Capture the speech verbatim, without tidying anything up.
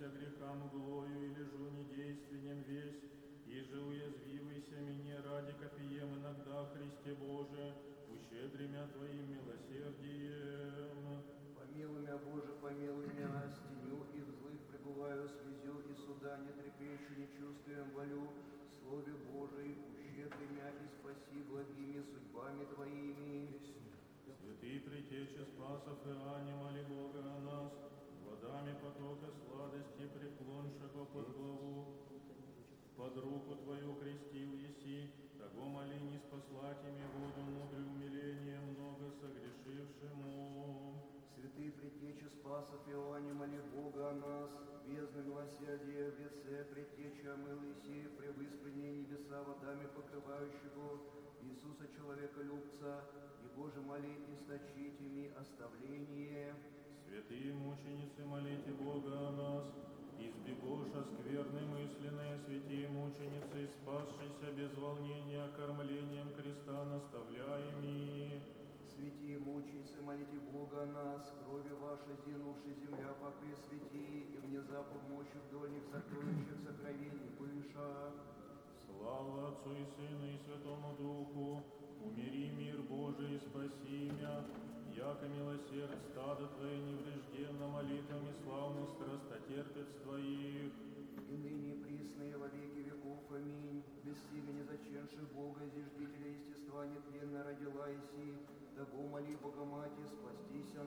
Упокойся грехам углою и лежу недейственен весь, и же уязвивайся мне ради копием иногда, Христе Боже, ущедримя Твоим милосердием. Помилуй меня, Боже, помилуй меня, стеню и в злых пребываю, слезю и суда не трепещу, не чувствуем волю, Слове Божий, ущедри меня и спаси благими судьбами Твоими. Святый Притече Спасов Иоанне, моли Бога о нас, водами потока сладости преклонь шаго под главу. Под руку Твою крестил еси, того моли не спаслать ими воду мудрый умиление много согрешившему. Святый Предтече Спасов Иоанне, моли Бога о нас, бездны милосердия в лице Предтечи омыл Иси, превыспреннее небеса водами покрывающего Иисуса Человеколюбца, и Боже моли источить ими оставление. Святые мученицы, молите Бога о нас, избегоша скверны мысленные, святые мученицы, спасшиеся без волнения кормлением креста наставляеми. Святые мученицы, молите Бога о нас, крови вашей зянувшей земля покры святии, и внезапно мощи вдольных сокровищах сокровений пыша. Слава Отцу и Сыну и Святому Духу, умири мир Божий и спаси мя, яко милосерд стада Твое неврежденно молитвами славных страстотерпец Твоих. И ныне присные во веки веков. Аминь. Без семени заченши Бога, зиждителя естества нетленно родила Иси, того моли Богоматерь спастися